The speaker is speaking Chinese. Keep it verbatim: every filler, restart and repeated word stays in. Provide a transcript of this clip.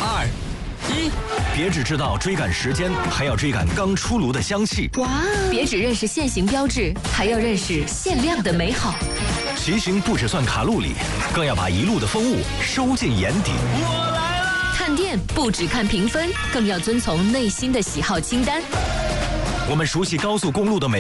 二、一，别只知道追赶时间，还要追赶刚出炉的香气。 哇！别只认识限行标志，还要认识限量的美好。 骑行不只算卡路里，更要把一路的风物收进眼底。 我来了！ 看店不只看评分，更要遵从内心的喜好清单。 我们熟悉高速公路的美。